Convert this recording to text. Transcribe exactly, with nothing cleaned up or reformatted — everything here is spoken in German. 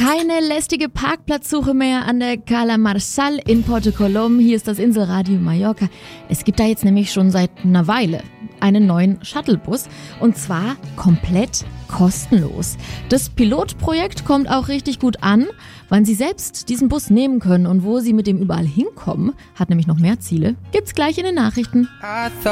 Keine lästige Parkplatzsuche mehr an der Cala Marsal in Porto Colom. Hier ist das Inselradio Mallorca. Es gibt da jetzt nämlich schon seit einer Weile einen neuen Shuttlebus und zwar komplett kostenlos. Das Pilotprojekt kommt auch richtig gut an. Wann Sie selbst diesen Bus nehmen können und wo Sie mit dem überall hinkommen, hat nämlich noch mehr Ziele, gibt's gleich in den Nachrichten.